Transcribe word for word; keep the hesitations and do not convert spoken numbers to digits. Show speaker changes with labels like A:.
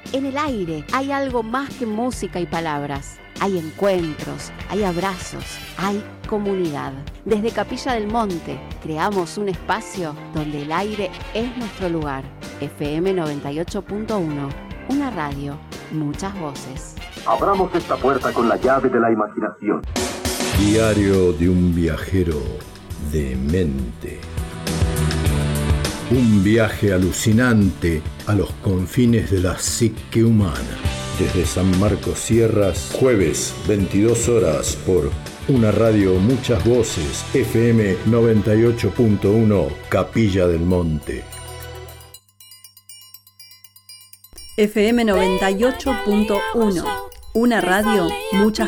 A: en el aire. Hay algo más que música y palabras. Hay encuentros, hay abrazos, hay comunidad. Desde Capilla del Monte creamos un espacio donde el aire es nuestro lugar. F M noventa y ocho punto uno, una radio, muchas voces.
B: Abramos esta puerta con la llave de la imaginación.
C: Diario de un viajero demente. Un viaje alucinante a los confines de la psique humana. Desde San Marcos Sierras, jueves, veintidós horas, por una radio, muchas voces, F M noventa y ocho punto uno, Capilla del Monte.
D: F M noventa y ocho punto uno, una radio, muchas